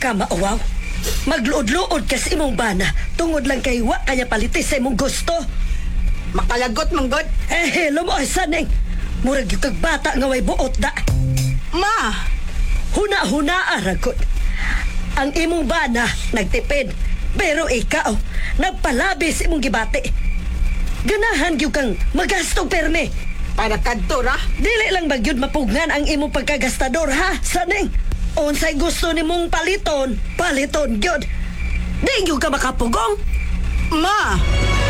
ka maawaw. Magluod-luod ka sa imong bana tungod lang kay wa kanya palitis sa imong gusto. Makalagot manggod. Hello mo ay saneng. Murag yung kag bata nga way buot da. Ma, Huna-huna aragot. Ang imong bana nagtipid. Pero ikaw, nagpalabis imong gibati. Ganahan gyud kang magastong perme. para kadto ra. Dili lang bagyod mapugngan ang imong pagkagastador ha, saneng. Unsay gusto nimong paliton, paliton gyud. Di gyud ka makapugong. Ma,